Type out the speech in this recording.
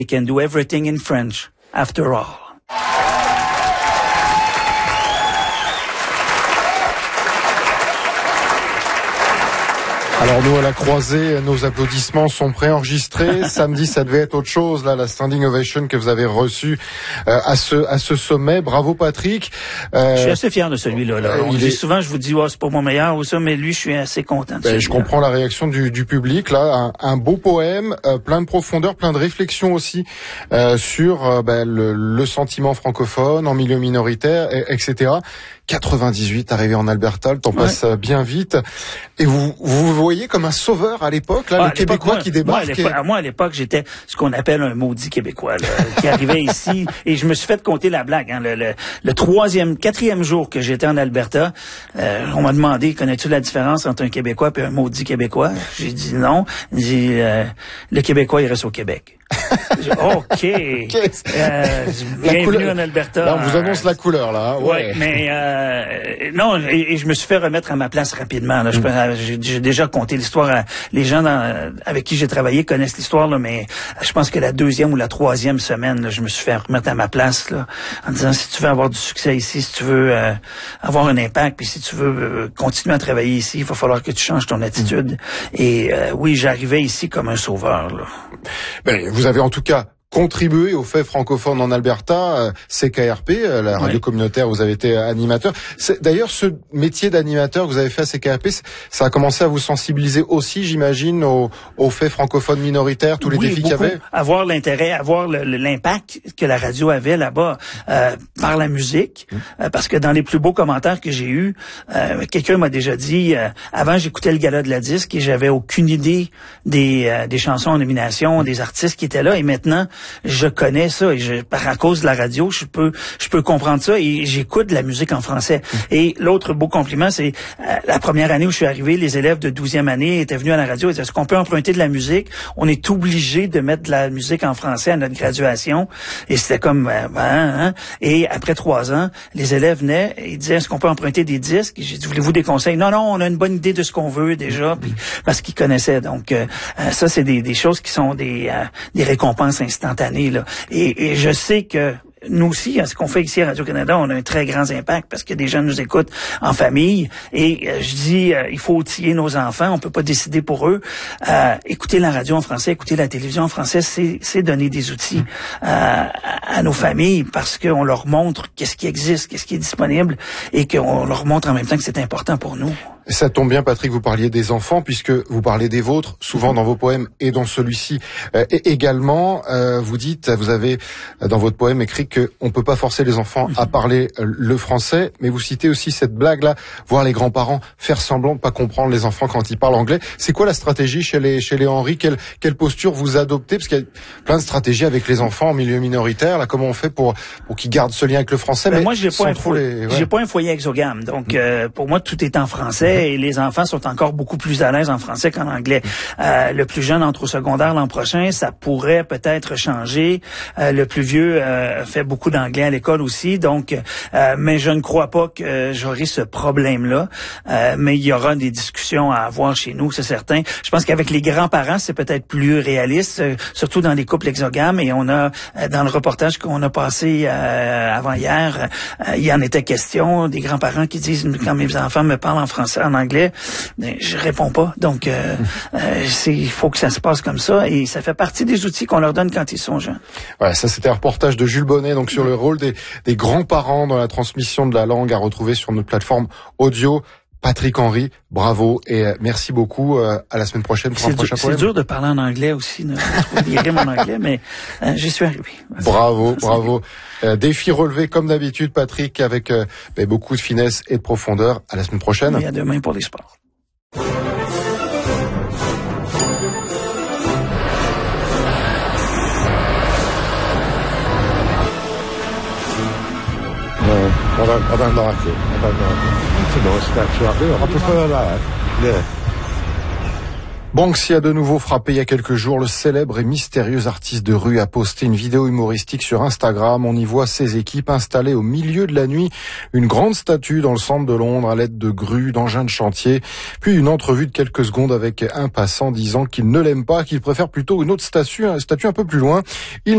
We can do everything in French, after all. Alors nous, à la croisée, nos applaudissements sont préenregistrés. Samedi, ça devait être autre chose, là, la standing ovation que vous avez reçue à ce sommet. Bravo Patrick. Je suis assez fier de celui-là. On dit souvent, je vous dis, c'est pas mon meilleur ou ça, mais lui, je suis assez content de celui-là. Je comprends la réaction du public, là. Un beau poème, plein de profondeur, plein de réflexions aussi sur le sentiment francophone en milieu minoritaire, etc. 98, arrivé en Alberta, le temps passe bien vite. Et vous voyez comme un sauveur à l'époque, là, le Québécois qui débarque. Moi, à l'époque, j'étais ce qu'on appelle un maudit Québécois, là, qui arrivait ici. Et je me suis fait compter la blague. Hein, le quatrième jour que j'étais en Alberta, on m'a demandé, connais-tu la différence entre un Québécois et un maudit Québécois? J'ai dit non. Il dit, le Québécois, il reste au Québec. OK. Bienvenue en Alberta. Là, on vous annonce la couleur, là. Ouais, mais non, et je me suis fait remettre à ma place rapidement. Là. J'ai déjà conté l'histoire. Les gens avec qui j'ai travaillé connaissent l'histoire, là, mais je pense que la deuxième ou la troisième semaine, là, je me suis fait remettre à ma place, là, en disant, si tu veux avoir du succès ici, si tu veux avoir un impact, puis si tu veux continuer à travailler ici, il va falloir que tu changes ton attitude. Et oui, j'arrivais ici comme un sauveur, là. Vous avez en tout cas contribué au fait francophone en Alberta, CKRP, la radio communautaire, vous avez été animateur. D'ailleurs, ce métier d'animateur que vous avez fait à CKRP, ça a commencé à vous sensibiliser aussi, j'imagine, aux faits francophones minoritaires, tous les défis qu'il y avait. Avoir l'intérêt, avoir l'impact que la radio avait là-bas par la musique, parce que dans les plus beaux commentaires que j'ai eus, quelqu'un m'a déjà dit, avant j'écoutais le gala de la disque et j'avais aucune idée des chansons en nomination, des artistes qui étaient là, et maintenant je connais ça et à cause de la radio, je peux comprendre ça et j'écoute de la musique en français. Et l'autre beau compliment, c'est la première année où je suis arrivé, les élèves de 12e année étaient venus à la radio et disaient, est-ce qu'on peut emprunter de la musique? On est obligé de mettre de la musique en français à notre graduation. Et c'était comme, Et après 3 ans, les élèves venaient et disaient, est-ce qu'on peut emprunter des disques? J'ai dit, voulez-vous des conseils? Non, on a une bonne idée de ce qu'on veut déjà, puis parce qu'ils connaissaient. Donc, ça, c'est des choses qui sont des récompenses instantanées. Là. Et je sais que nous aussi, ce qu'on fait ici à Radio-Canada, on a un très grand impact parce que des gens nous écoutent en famille. Et je dis, il faut outiller nos enfants. On peut pas décider pour eux. Écouter la radio en français, écouter la télévision en français, c'est donner des outils à nos familles parce qu'on leur montre qu'est-ce qui existe, qu'est-ce qui est disponible et qu'on leur montre en même temps que c'est important pour nous. Ça tombe bien, Patrick, vous parliez des enfants, puisque vous parlez des vôtres, souvent dans vos poèmes et dans celui-ci également. Vous dites, vous avez dans votre poème écrit qu'on peut pas forcer les enfants à parler le français, mais vous citez aussi cette blague-là, voir les grands-parents faire semblant de pas comprendre les enfants quand ils parlent anglais. C'est quoi la stratégie chez les Henry? Quelle posture vous adoptez? Parce qu'il y a plein de stratégies avec les enfants en milieu minoritaire. Là, comment on fait pour qu'ils gardent ce lien avec le français? Mais moi, j'ai pas un foyer exogame, donc pour moi, tout est en français. Et les enfants sont encore beaucoup plus à l'aise en français qu'en anglais. Le plus jeune entre au secondaire l'an prochain, ça pourrait peut-être changer. Le plus vieux fait beaucoup d'anglais à l'école aussi, donc mais je ne crois pas que j'aurai ce problème-là. Mais il y aura des discussions à avoir chez nous, c'est certain. Je pense qu'avec les grands-parents, c'est peut-être plus réaliste, surtout dans les couples exogames. Et on a dans le reportage qu'on a passé avant hier, il y en était question des grands-parents qui disent quand mes enfants me parlent en français, en anglais, je réponds pas. Donc, il faut que ça se passe comme ça et ça fait partie des outils qu'on leur donne quand ils sont jeunes. Ouais, ça c'était un reportage de Jules Bonnet, donc sur le rôle des grands-parents dans la transmission de la langue à retrouver sur notre plateforme audio. Patrick Henry, bravo et merci beaucoup. À la semaine prochaine pour un prochain poème. C'est dur de parler en anglais aussi, de trouver des rimes en anglais, mais j'y suis arrivé. Bravo. Défi relevé comme d'habitude, Patrick, avec beaucoup de finesse et de profondeur. À la semaine prochaine. Et à demain pour les sports. I don't like it. It's a nice statue up there. I prefer that. Yeah. Banksy a de nouveau frappé il y a quelques jours. Le célèbre et mystérieux artiste de rue a posté une vidéo humoristique sur Instagram. On y voit ses équipes installées au milieu de la nuit, une grande statue dans le centre de Londres à l'aide de grues, d'engins de chantier, puis une entrevue de quelques secondes avec un passant disant qu'il ne l'aime pas, qu'il préfère plutôt une autre statue un peu plus loin.